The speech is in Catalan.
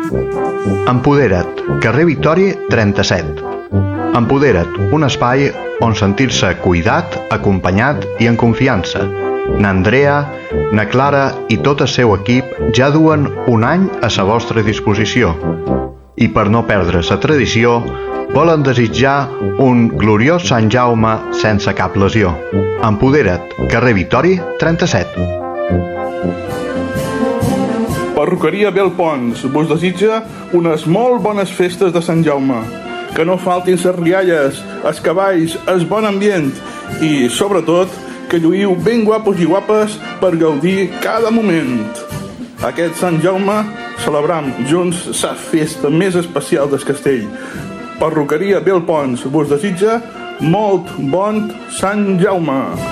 Empodera't, carrer Victòria 37. Empodera't, un espai on sentir-se cuidat, acompanyat i en confiança. N'Andrea, na Clara i tot el seu equip ja duen un any a la vostra disposició. I per no perdre la tradició, volen desitjar un gloriós Sant Jaume sense cap lesió. Empodera't, carrer Victòria 37. Perruqueria Belpons vos desitja unes molt bones festes de Sant Jaume. Que no faltin les rialles, els cavalls, el bon ambient i, sobretot, que lluïu ben guapos i guapes per gaudir cada moment. Aquest Sant Jaume celebram junts la festa més especial del castell. Perruqueria Belpons vos desitja molt bon Sant Jaume.